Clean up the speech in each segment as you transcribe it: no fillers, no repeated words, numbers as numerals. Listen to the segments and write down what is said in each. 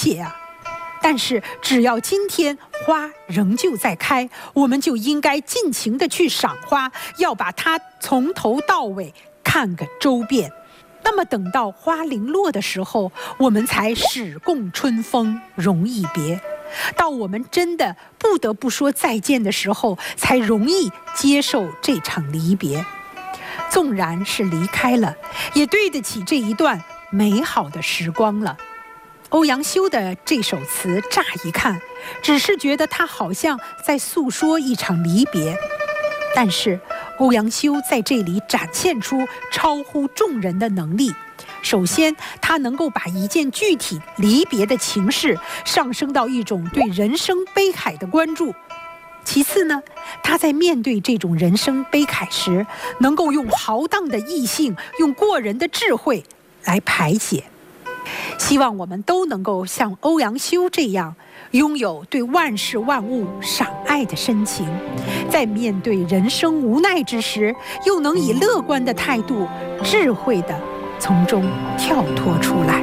切啊！但是只要今天花仍旧在开，我们就应该尽情地去赏花，要把它从头到尾看个周遍。那么等到花零落的时候，我们才始共春风容易别。到我们真的不得不说再见的时候，才容易接受这场离别。纵然是离开了，也对得起这一段美好的时光了。欧阳修的这首词乍一看，只是觉得他好像在诉说一场离别，但是欧阳修在这里展现出超乎众人的能力。首先，他能够把一件具体离别的情事上升到一种对人生悲慨的关注。其次呢，他在面对这种人生悲慨时，能够用豪荡的意性，用过人的智慧来排解。希望我们都能够像欧阳修这样，拥有对万事万物赏爱的深情，在面对人生无奈之时，又能以乐观的态度，智慧地从中跳脱出来。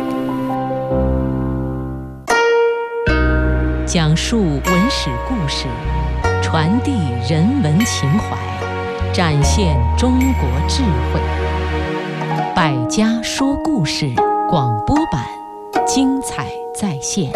讲述文史故事，传递人文情怀，展现中国智慧。百家说故事广播版，精彩再现。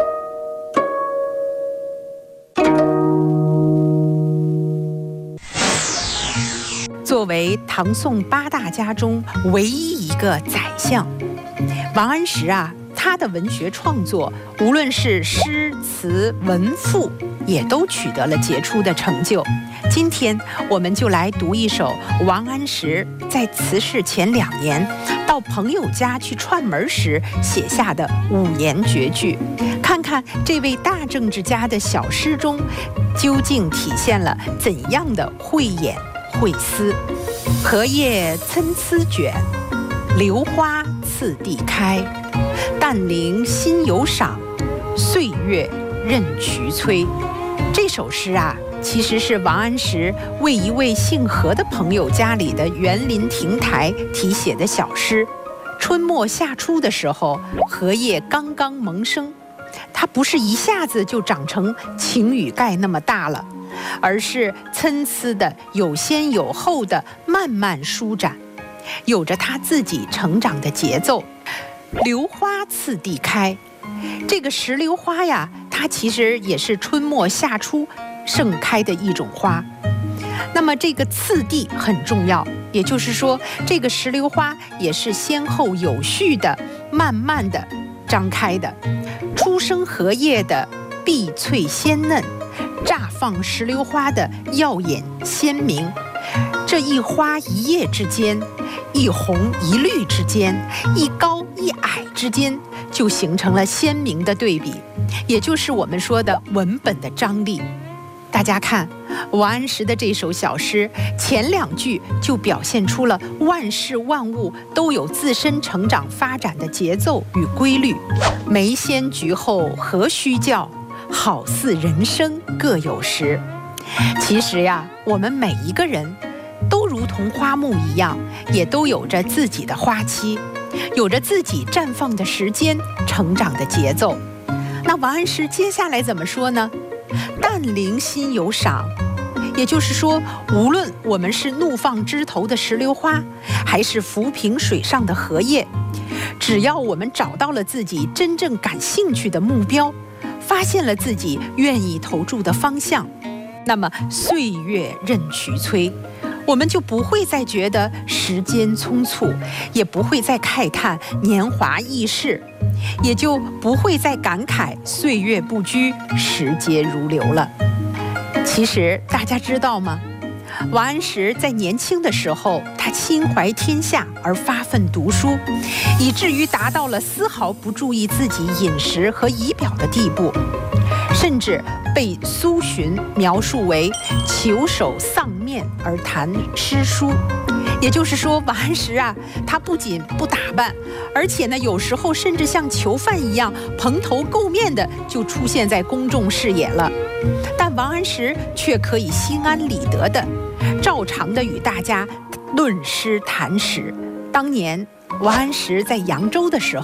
作为唐宋八大家中唯一一个宰相，王安石啊，他的文学创作，无论是诗词文赋，也都取得了杰出的成就。今天我们就来读一首王安石在辞世前2年到朋友家去串门时写下的5言绝句，看看这位大政治家的小诗中究竟体现了怎样的慧眼慧思。荷叶参差卷，榴花次第开，但领新有赏，岁月任渠催。这首诗啊，其实是王安石为一位姓何的朋友家里的园林亭台题写的小诗。春末夏初的时候，荷叶刚刚萌生，它不是一下子就长成晴雨盖那么大了，而是参差的、有先有后的慢慢舒展，有着它自己成长的节奏。榴花次第开，这个石榴花呀，它其实也是春末夏初盛开的一种花。那么这个次第很重要，也就是说，这个石榴花也是先后有序的、慢慢的张开的。初生荷叶的碧翠鲜嫩，乍放石榴花的耀眼鲜明。这一花一叶之间，一红一绿之间，一高一矮之间，就形成了鲜明的对比，也就是我们说的文本的张力。大家看王安石的这首小诗，前2句就表现出了万事万物都有自身成长发展的节奏与规律。梅先菊后何须教，好似人生各有时。其实呀，我们每一个人都如同花木一样，也都有着自己的花期，有着自己绽放的时间、成长的节奏。那王安石接下来怎么说呢？但领新有赏，也就是说，无论我们是怒放枝头的石榴花，还是浮萍水上的荷叶，只要我们找到了自己真正感兴趣的目标，发现了自己愿意投注的方向，那么岁月任渠催，我们就不会再觉得时间匆促，也不会再慨叹年华易逝，也就不会再感慨岁月不居，时节如流了。其实大家知道吗？王安石在年轻的时候，他心怀天下而发奋读书，以至于达到了丝毫不注意自己饮食和仪表的地步，甚至被苏洵描述为虬首丧面而谈诗书。也就是说，王安石啊，他不仅不打扮，而且呢，有时候甚至像囚犯一样蓬头垢面的就出现在公众视野了。但王安石却可以心安理得的照常的与大家论诗谈史。当年王安石在扬州的时候，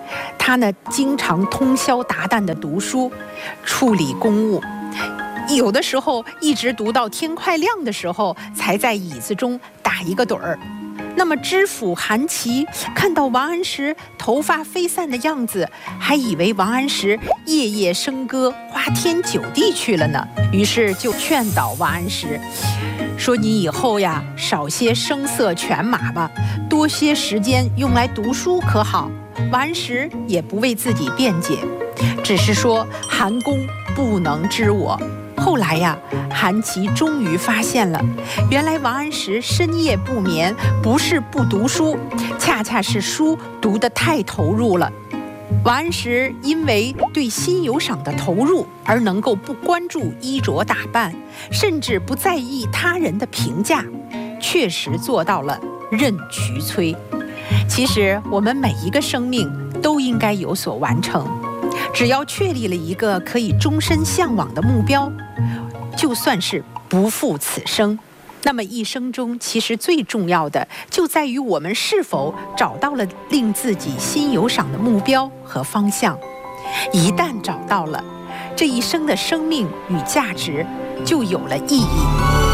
他呢，经常通宵达旦地读书，处理公务，有的时候一直读到天快亮的时候，才在椅子中打一个盹儿。那么知府韩琦看到王安石头发飞散的样子，还以为王安石夜夜笙歌，花天酒地去了呢，于是就劝导王安石说：“你以后呀，少些声色犬马吧，多些时间用来读书可好？”王安石也不为自己辩解，只是说：“韩公不能知我。”后来呀，韩琦终于发现了，原来王安石深夜不眠，不是不读书，恰恰是书读得太投入了。王安石因为对欣有赏的投入，而能够不关注衣着打扮，甚至不在意他人的评价，确实做到了任渠催。其实我们每一个生命都应该有所完成，只要确立了一个可以终身向往的目标，就算是不负此生。那么一生中其实最重要的就在于我们是否找到了令自己心有赏的目标和方向。一旦找到了，这一生的生命与价值就有了意义。